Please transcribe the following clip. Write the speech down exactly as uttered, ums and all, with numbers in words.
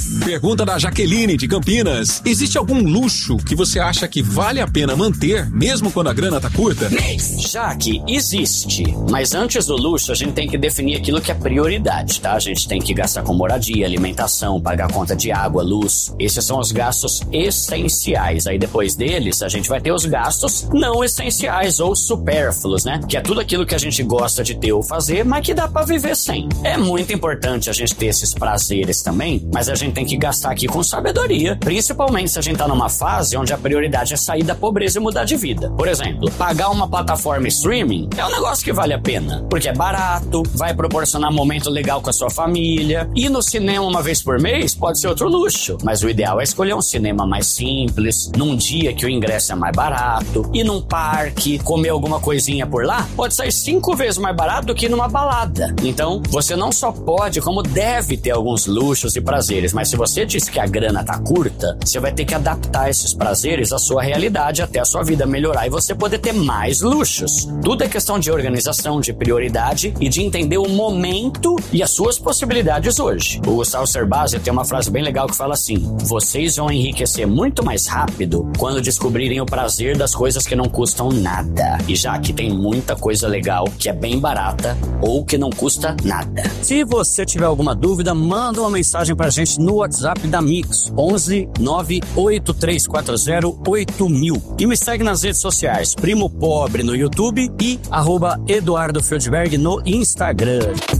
Pergunta da Jaqueline, de Campinas. Existe algum luxo que você acha que vale a pena manter, mesmo quando a grana tá curta? Jaque, existe. Mas antes do luxo, a gente tem que definir aquilo que é prioridade, tá? A gente tem que gastar com moradia, alimentação, pagar conta de água, luz. Esses são os gastos essenciais. Aí depois deles, a gente vai ter os gastos não essenciais ou supérfluos, né? Que é tudo aquilo que a gente gosta de ter ou fazer, mas que dá pra viver sem. É muito importante a gente ter esses prazeres também, mas a gente tem que gastar aqui com sabedoria, principalmente se a gente tá numa fase onde a prioridade é sair da pobreza e mudar de vida. Por exemplo, pagar uma plataforma streaming é um negócio que vale a pena, porque é barato, vai proporcionar um momento legal com a sua família. Ir no cinema uma vez por mês pode ser outro luxo, mas o ideal é escolher um cinema mais simples, num dia que o ingresso é mais barato, ir num parque, comer alguma coisinha por lá, pode sair cinco vezes mais barato do que numa balada. Então, você não só pode, como deve ter alguns luxos e prazeres, mas se você diz que a grana tá curta, você vai ter que adaptar esses prazeres à sua realidade até a sua vida melhorar e você poder ter mais luxos. Tudo é questão de organização, de prioridade e de entender o momento e as suas possibilidades hoje. O Gustavo Cerbasi tem uma frase bem legal que fala assim: vocês vão enriquecer muito mais rápido quando descobrirem o prazer das coisas que não custam nada. E já que tem muita coisa legal que é bem barata ou que não custa nada. Se você tiver alguma dúvida, manda uma mensagem pra gente no WhatsApp da Mix, onze nove oito três quatro zero oito mil. E me segue nas redes sociais, Primo Pobre no YouTube e arroba Eduardo Feldberg no Instagram.